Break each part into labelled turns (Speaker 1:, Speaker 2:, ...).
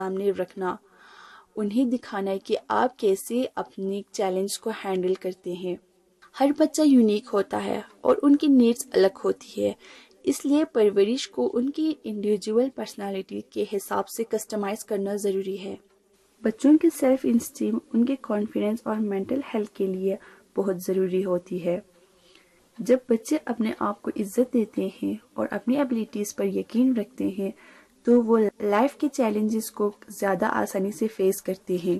Speaker 1: سامنے رکھنا، انہیں دکھانا کہ آپ کیسے اپنی چیلنج کو ہینڈل کرتے ہیں۔ ہر بچہ یونیک ہوتا ہے اور ان کی نیڈز الگ ہوتی ہے، اس لیے پرورش کو ان کی انڈیویجول پرسنالٹی کے حساب سے کسٹمائز کرنا ضروری ہے۔ بچوں کی سیلف اسٹیم ان کے کانفیڈنس اور مینٹل ہیلتھ کے لیے بہت ضروری ہوتی ہے۔ جب بچے اپنے آپ کو عزت دیتے ہیں اور اپنی ایبلٹیز پر یقین رکھتے ہیں تو وہ لائف کے چیلنجز کو زیادہ آسانی سے فیس کرتے ہیں۔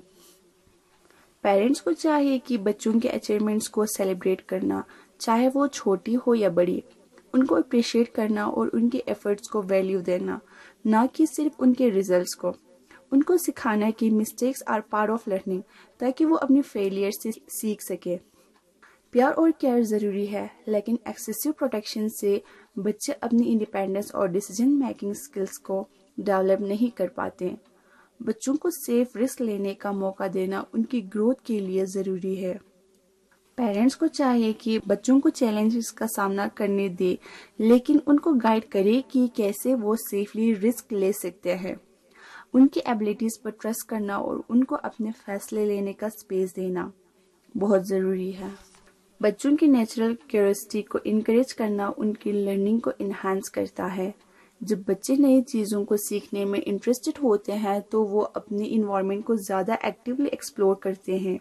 Speaker 1: پیرنٹس کو چاہیے کہ بچوں کے اچیومنٹس کو سیلیبریٹ کرنا، چاہے وہ چھوٹی ہو یا بڑی، ان کو اپریشیٹ کرنا اور ان کے ایفرٹس کو ویلیو دینا، نہ کہ صرف ان کے ریزلٹس کو۔ ان کو سکھانا کہ mistakes are part of learning, تاکہ وہ اپنی فیلئر سے سیکھ سکے۔ پیار اور کیئر ضروری ہے، لیکن ایکسیسو پروٹیکشن سے بچے اپنی انڈیپینڈنس اور ڈیسیجن میکنگ سکلز کو ڈیولپ نہیں کر پاتے۔ بچوں کو سیف رسک لینے کا موقع دینا ان کی گروتھ کے لیے ضروری ہے۔ پیرنٹس کو چاہیے کہ بچوں کو چیلنجز کا سامنا کرنے دے، لیکن ان کو گائیڈ کرے کہ کیسے وہ سیفلی رسک لے سکتے ہیں۔ ان کی ایبلٹیز پر ٹرسٹ کرنا اور ان کو اپنے فیصلے لینے کا سپیس دینا بہت ضروری ہے۔ بچوں کی نیچرل کیوریوسٹی کو انکریج کرنا ان کی لرننگ کو انہانس کرتا ہے۔ جب بچے نئی چیزوں کو سیکھنے میں انٹرسٹڈ ہوتے ہیں تو وہ اپنی انوائرمنٹ کو زیادہ ایکٹیولی ایکسپلور کرتے ہیں۔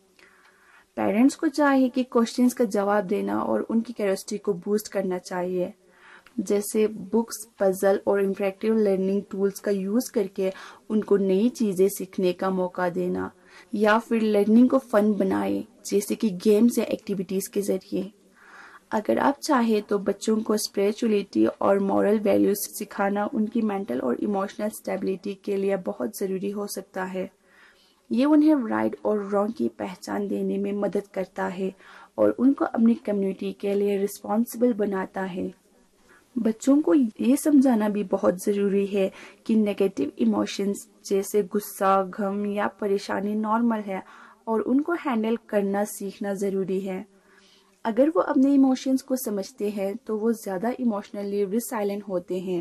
Speaker 1: پیرنٹس کو چاہیے کہ کوشچنز کا جواب دینا اور ان کی کیوریوسٹی کو بوسٹ کرنا چاہیے، جیسے بکس، پزل اور انٹریکٹیو لرننگ ٹولز کا یوز کر کے ان کو نئی چیزیں سیکھنے کا موقع دینا، یا پھر لرننگ کو فن بنائے، جیسے کہ گیمز یا ایکٹیویٹیز کے ذریعے۔ اگر آپ چاہیں تو بچوں کو اسپریچولیٹی اور مورل ویلیوز سکھانا ان کی مینٹل اور ایموشنل اسٹیبلٹی کے لیے بہت ضروری ہو سکتا ہے۔ یہ انہیں رائٹ اور رانگ کی پہچان دینے میں مدد کرتا ہے اور ان کو اپنی کمیونٹی کے لیے رسپانسبل بناتا ہے۔ بچوں کو یہ سمجھانا بھی بہت ضروری ہے کہ نیگیٹو ایموشنز جیسے غصہ، غم یا پریشانی نارمل ہے اور ان کو ہینڈل کرنا سیکھنا ضروری ہے۔ اگر وہ اپنے ایموشنز کو سمجھتے ہیں تو وہ زیادہ ایموشنلی ریسائلنٹ ہوتے ہیں۔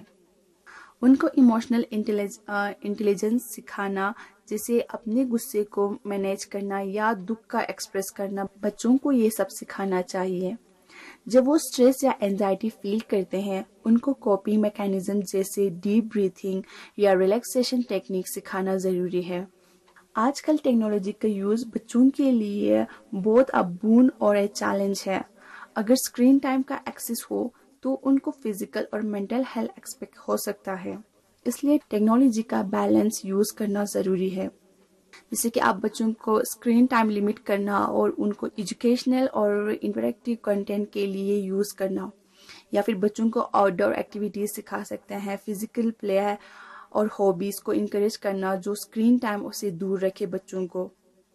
Speaker 1: ان کو ایموشنل انٹیلیجنس سکھانا، جیسے اپنے غصے کو مینیج کرنا یا دکھ کا ایکسپریس کرنا، بچوں کو یہ سب سکھانا چاہیے۔ جب وہ سٹریس یا اینزائٹی فیل کرتے ہیں، ان کو کوپنگ میکینزم جیسے ڈیپ بریتھنگ یا ریلیکسیشن ٹیکنیک سکھانا ضروری ہے۔ آج کل ٹیکنالوجی کا یوز بچوں کے لیے بہت بون اور ایک چیلنج ہے۔ اگر اسکرین ٹائم کا ایکسس ہو تو ان کو فزیکل اور مینٹل ہیلتھ ایکسپیکٹ ہو سکتا ہے، اس لیے ٹیکنالوجی کا بیلنس یوز کرنا ضروری ہے، جیسے کہ آپ بچوں کو اسکرین ٹائم لمٹ کرنا اور ان کو ایجوکیشنل اور انٹریکٹیو کنٹینٹ کے لیے یوز کرنا، یا پھر بچوں کو آؤٹ ڈور ایکٹیویٹیز سکھا سکتے ہیں، فزیکل پلے اور ہابیز کو انکریج کرنا جو اسکرین ٹائم سے دور رکھے بچوں کو۔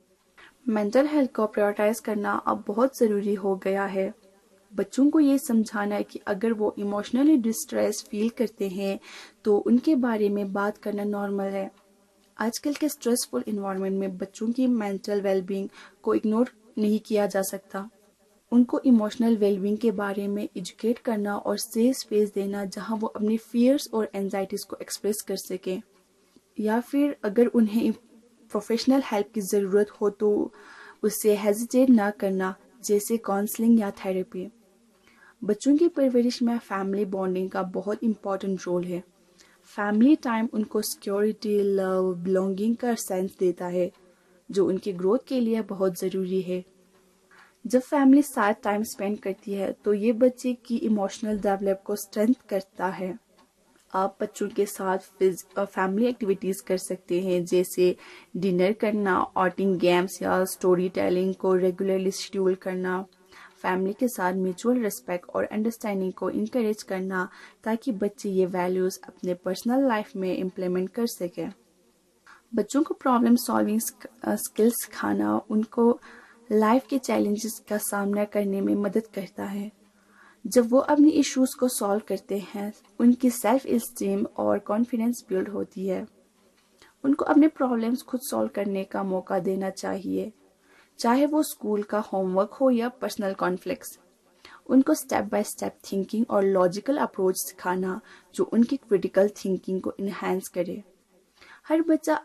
Speaker 1: مینٹل ہیلتھ کو پرائورٹائز کرنا اب بہت ضروری ہو گیا ہے۔ بچوں کو یہ سمجھانا ہے کہ اگر وہ ایموشنلی ڈسٹریس فیل کرتے ہیں تو ان کے بارے میں بات کرنا نارمل ہے۔ آج کل کے اسٹریسفل انوائرمنٹ میں بچوں کی مینٹل ویل بینگ کو اگنور نہیں کیا جا سکتا۔ ان کو ایموشنل ویل بینگ کے بارے میں ایجوکیٹ کرنا اور سیف اسپیس دینا جہاں وہ اپنی فیئرس اور اینزائٹیز کو ایکسپریس کر سکیں، یا پھر اگر انہیں پروفیشنل ہیلپ کی ضرورت ہو تو اس سے ہیزیٹیٹ نہ کرنا، جیسے کاؤنسلنگ یا تھراپی۔ بچوں کی پرورش میں فیملی بانڈنگ کا بہت امپورٹنٹ رول ہے۔ فیملی ٹائم ان کو سیکیورٹی، لو، بلونگنگ کا سینس دیتا ہے، جو ان کی گروتھ کے لیے بہت ضروری ہے۔ جب فیملی ساتھ ٹائم سپینڈ کرتی ہے تو یہ بچے کی ایموشنل ڈیولپ کو اسٹرینتھ کرتا ہے۔ آپ بچوں کے ساتھ فیملی ایکٹیویٹیز کر سکتے ہیں، جیسے ڈنر کرنا، آؤٹنگ گیمز یا اسٹوری ٹیلنگ کو ریگولرلی شیڈول کرنا۔ فیملی کے ساتھ میوچول ریسپیکٹ اور انڈرسٹینڈنگ کو انکریج کرنا تاکہ بچے یہ ویلیوز اپنے پرسنل لائف میں امپلیمنٹ کر سکیں۔ بچوں کو پرابلم سالونگ اسکلز سکھانا ان کو لائف کے چیلنجز کا سامنا کرنے میں مدد کرتا ہے۔ جب وہ اپنی ایشوز کو سالو کرتے ہیں، ان کی سیلف اسٹیم اور کانفیڈنس بلڈ ہوتی ہے۔ ان کو اپنے پرابلمز خود سالو کرنے کا موقع دینا چاہیے، چاہے وہ اسکول کا ہوم ورک ہو یا پرسنل کانفلکٹس۔ ان کو سٹیپ بائی سٹیپ تھنکنگ اور لاجیکل اپروچ سکھانا جو ان کی کریٹیکل تھنکنگ کو انہانس کرے۔ ہر بچہ